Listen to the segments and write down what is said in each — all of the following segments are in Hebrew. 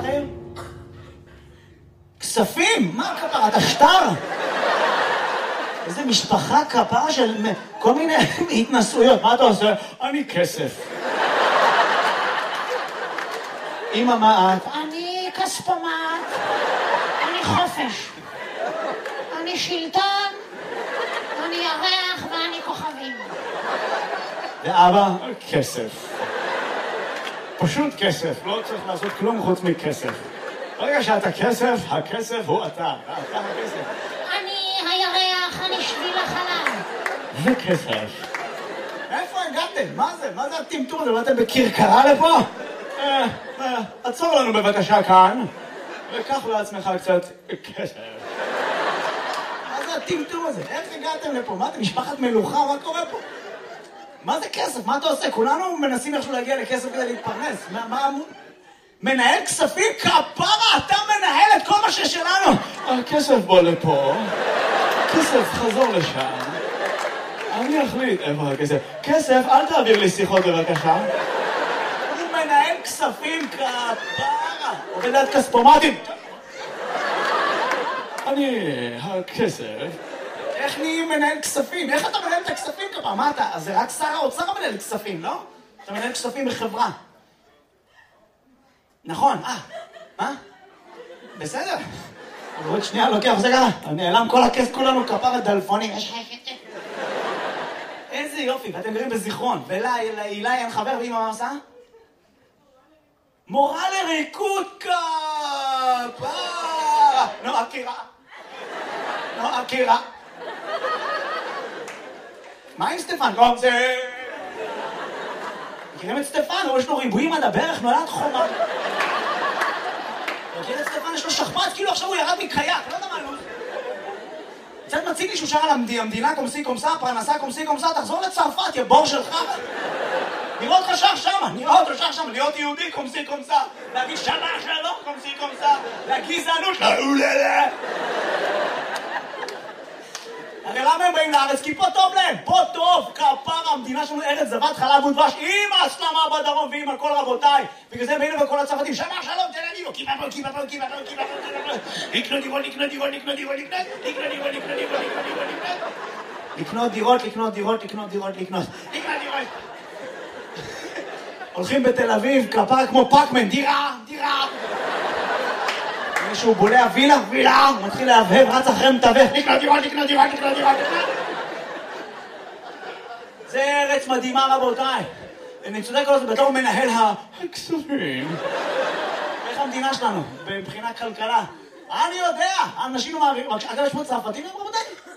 בחיים? כספים? מה כפרה? אתה שטר? איזה משפחה כפרה של כל מיני התנסויות. מה אתה עושה? אני כסף. אמא, מה את? אני כספומט, אני חופש, אני שלטון, אני ירח ואני כוכבים. ואבא? כסף. פשוט כסף, לא צריך לעשות כלום חוץ מכסף. ברגע שאתה כסף, הכסף הוא אתה. אתה הכסף. אני הירח, אני שביל החלל. זה כסף. איפה הגעתם? מה זה? מה זה הטמטום הזה? באתם בכרכרה לפה? עצור לנו בבקשה כאן, וקח לעצמך קצת כסף. מה זה הטמטום הזה? איך הגעתם לפה? מה, אתם משפחת מלוכה? מה קורה פה? מה זה כסף? מה אתה עושה? כולנו מנסים איכשהו להגיע לכסף כדי להתפרנס. מה... מנהל כספים? כפרה, אתה מנהל את כל מה ששלנו. הכסף בוא לפה. כסף, חזור לשם. אני אחליט איפה הכסף. כסף, אל תעביר לי שיחות בבקשה. הוא מנהל כספים, כפרה. עובד ליד כספומטים. אני... הכסף... איך נהיים מנהל כספים? איך אתה מנהל את הכספים כפרה? מה אתה? אז זה רק שר האוצר מנהל כספים, לא? אתה מנהל כספים בחברה. נכון, מה? בסדר. עוד שנייה לוקח, זה ככה. נעלם כל הכסף, כולנו כפרה דלפונים. איזה יופי, ואתם גרים בזיכרון. ולאילי אין חבר, ואמא מה עושה? מורה לריקוד כפרה. נועה קירה. מה עם סטפן? לא, זה... מכירים את סטפן? יש לו ריבועים עד הברך, נולד חומה. מכיר את סטפן? יש לו שכפ"ץ, כאילו עכשיו הוא ירד מקייק, לא יודע מה, לא... קצת מציג לי שהוא שר על המדינה קומסי קומסה, פרנסה קומסי קומסה, תחזור לצרפת, יא בור שלך. נראה אותך שר שמה, להיות יהודי קומסי קומסה, להגיד שמה שלום קומסי קומסה, לגזענות, לאוללה. הרי למה הם באים לארץ? כי פה טוב להם, פה טוב, כפרה, המדינה שלנו ארץ זבת חלב ודבש, עם ההסלמה בדרום ועם הכל רבותיי. בגלל זה באים וכל הצרפתים, שמה שלום, תל אביב, לקנות דירות. הולכים בתל אביב, כפרה כמו פאקמן, דירה. מישהו בולע וילה, הוא מתחיל להבהב, רץ אחרי מתווך, לקנות דירות. זה ארץ מדהימה רבותיי. אני צודק כל זה, בתור מנהל הכספים. איך המדינה שלנו, מבחינת כלכלה? אני יודע, האנשים מעבירים, אגב יש פה צרפתים רבותיי?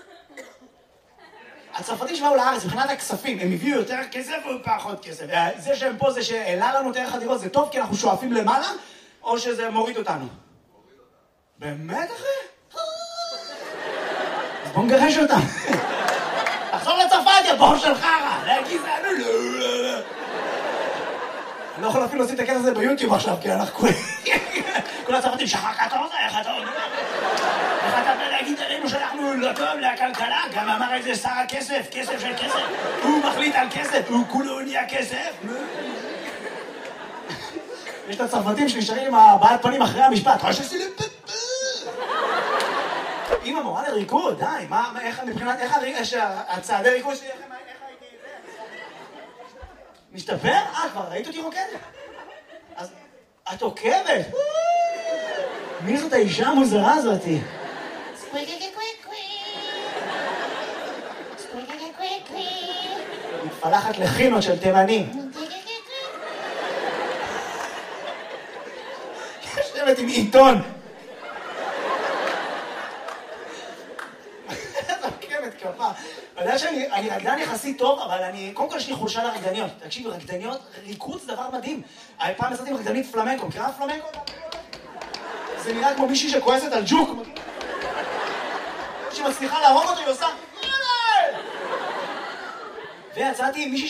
הצרפתים שבאו לארץ, מבחינת הכספים, הם הביאו יותר כסף או פחות כסף? זה שהם פה, זה שהעלה לנו את ערך הדירות, זה טוב כי אנחנו שואפים למעלה, או שזה מוריד אותנו? באמת אחי? אז בוא נגרש אותם. תחזור לצרפת, יא בור של חרא. להגיד זה, אני לא יכול אפילו להוציא את הכסף הזה ביוטיוב עכשיו, כי אנחנו כל הצרפתים, שחר כתוב, איך אתה אומר? איך אתה להגיד עלינו שאנחנו לא טוב לכלכלה? גם אמר איזה שר הכסף, כסף של כסף. הוא מחליט על כסף, הוא כולו נהיה כסף. יש את הצרפתים שנשארים עם הבעת פנים אחרי המשפט. אמא מורה לריקוד, די, איך מבחינת, איך הצעדי ריקוד שלי, איך הייתי זה? משתפר? כבר ראית אותי רוקדת? אז את עוקבת? מי זאת האישה המוזרה הזאתי? מתפלחת לחינות של תימנים. יושבת עם עיתון. אתה יודע שאני רקדן יחסית טוב, אבל קודם כל יש לי חולשה לרקדניות. תקשיבו, רקדניות, ריקוד זה דבר מדהים. פעם יצאתי עם רקדנית פלמנקו, מכירה פלמנקו? זה נראה כמו מישהי שכועסת על ג'וק. שמצליחה להרוג אותו, היא עושה... ויצאתי עם מישהי